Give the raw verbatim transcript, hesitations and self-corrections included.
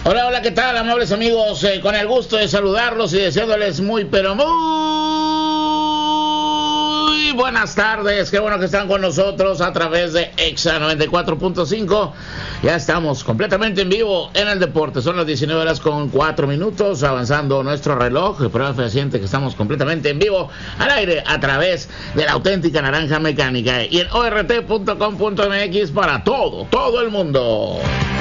Hola, hola, ¿qué tal, amables amigos? Eh, con el gusto de saludarlos y deseándoles muy, pero muy buenas tardes. Qué bueno que están con nosotros a través de Exa noventa y cuatro punto cinco. Ya estamos completamente en vivo en el deporte. Son las diecinueve horas con cuatro minutos, avanzando nuestro reloj. Prueba fehaciente que estamos completamente en vivo al aire a través de la auténtica Naranja Mecánica y en O R T punto com punto M X para todo, todo el mundo.